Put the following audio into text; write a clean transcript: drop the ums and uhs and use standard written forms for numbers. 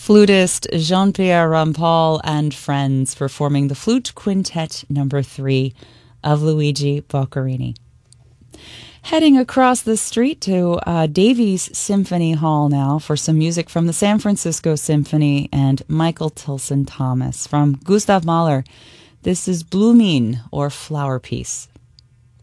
flutist Jean-Pierre Rampal and friends performing the Flute Quintet number 3 of Luigi Boccherini. Heading across the street to Davies Symphony Hall now for some music from the San Francisco Symphony and Michael Tilson Thomas from Gustav Mahler. This is Blumen, or Flower Piece.